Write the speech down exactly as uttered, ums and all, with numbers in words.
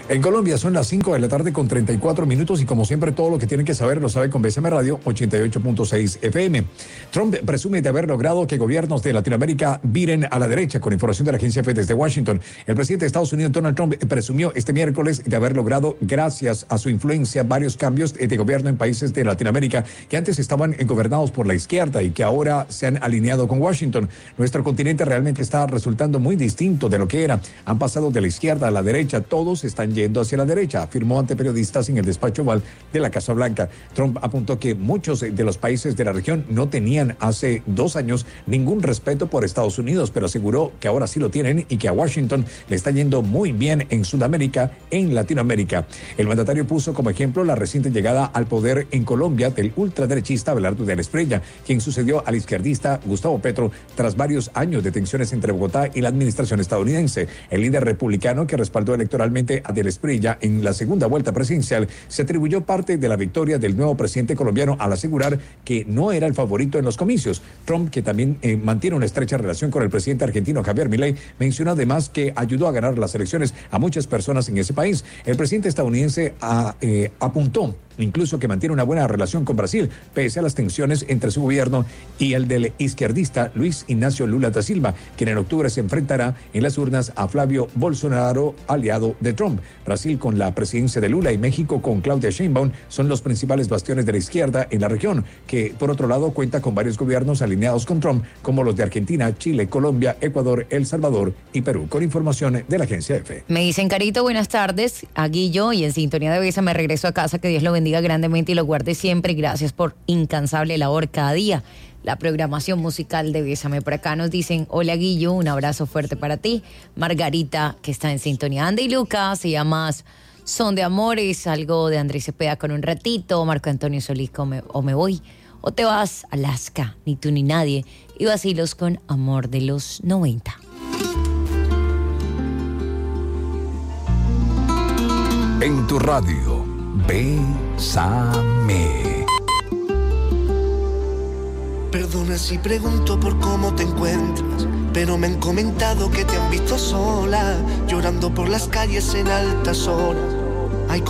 En Colombia son las cinco de la tarde con treinta y cuatro minutos y como siempre todo lo que tienen que saber lo sabe con B S M Radio ochenta y ocho punto seis F M. Trump presume de haber logrado que gobiernos de Latinoamérica viren a la derecha, con información de la agencia F desde Washington. El presidente de Estados Unidos, Donald Trump, presumió este miércoles de haber logrado, gracias a su influencia, varios cambios de gobierno en países de Latinoamérica que antes estaban gobernados por la izquierda y que ahora se han alineado con Washington. Nuestro continente realmente está resultando muy distinto de lo que era. Han pasado de la izquierda a la derecha, todos están yendo hacia la derecha, afirmó ante periodistas en el despacho oval de la Casa Blanca. Trump apuntó que muchos de los países de la región no tenían hace dos años ningún respeto por Estados Unidos, pero aseguró que ahora sí lo tienen y que a Washington le está yendo muy bien en Sudamérica, en Latinoamérica. El mandatario puso como ejemplo la reciente llegada al poder en Colombia del ultraderechista Abelardo de la Espriella, quien sucedió al izquierdista Gustavo Petro tras varios años de tensiones entre Bogotá y la administración estadounidense. El líder republicano que respaldó electoralmente a de la Espriella en la segunda vuelta presidencial se atribuyó parte de la victoria del nuevo presidente colombiano al asegurar que no era el favorito en los comicios. Trump, que también eh, mantiene una estrecha relación con el presidente argentino Javier Milei, mencionó además que ayudó a ganar las elecciones a muchas personas en ese país. El presidente estadounidense a, eh, apuntó incluso que mantiene una buena relación con Brasil, pese a las tensiones entre su gobierno y el del izquierdista Luis Ignacio Lula da Silva, quien en octubre se enfrentará en las urnas a Flavio Bolsonaro, aliado de Trump. Brasil con la presidencia de Lula y México con Claudia Sheinbaum son los principales bastiones de la izquierda en la región, que por otro lado cuenta con varios gobiernos alineados con Trump, como los de Argentina, Chile, Colombia, Ecuador, El Salvador y Perú. Con información de la agencia F. Me dicen, Carito, buenas tardes, aquí yo y en sintonía de B S me regreso a casa, que Dios lo bendiga grandemente y lo guarde siempre. Gracias por incansable labor cada día. La programación musical de Bésame. Por acá nos dicen, hola Guillo, un abrazo fuerte para ti. Margarita, que está en sintonía. Andy y Lucas, se llama Son de Amores, algo de Andrés Cepeda con un ratito. Marco Antonio Solís, o me, o me voy, o te vas, Alaska, ni tú ni nadie. Y Vacilos con Amor de los noventa. En tu radio, Bésame. Perdona si pregunto por cómo te encuentras, pero me han comentado que te han visto sola, llorando por las calles en altas horas.